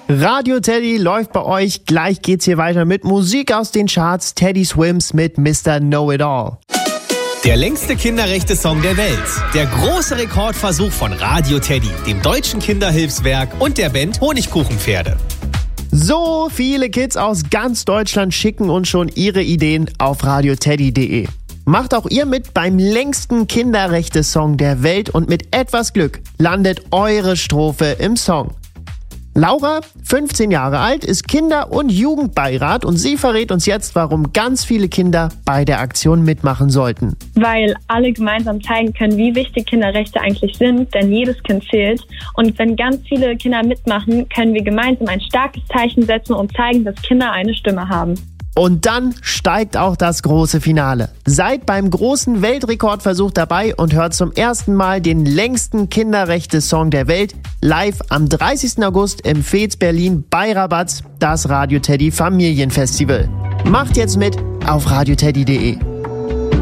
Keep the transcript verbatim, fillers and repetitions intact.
Radio Teddy läuft bei euch. Gleich geht's hier weiter mit Musik aus den Charts. Teddy Swims mit Mister Know-It-All. Der längste Kinderrechte-Song der Welt. Der große Rekordversuch von Radio Teddy, dem Deutschen Kinderhilfswerk und der Band Honigkuchenpferde. So viele Kids aus ganz Deutschland schicken uns schon ihre Ideen auf radioteddy punkt de. Macht auch ihr mit beim längsten Kinderrechte-Song der Welt und mit etwas Glück landet eure Strophe im Song. Laura, fünfzehn Jahre alt, ist Kinder- und Jugendbeirat und sie verrät uns jetzt, warum ganz viele Kinder bei der Aktion mitmachen sollten. Weil alle gemeinsam zeigen können, wie wichtig Kinderrechte eigentlich sind, denn jedes Kind zählt. Und wenn ganz viele Kinder mitmachen, können wir gemeinsam ein starkes Zeichen setzen und zeigen, dass Kinder eine Stimme haben. Und dann steigt auch das große Finale. Seid beim großen Weltrekordversuch dabei und hört zum ersten Mal den längsten Kinderrechte-Song der Welt live am dreißigsten August im Fez Berlin bei Rabatz, das Radio Teddy Familienfestival. Macht jetzt mit auf radioteddy punkt de.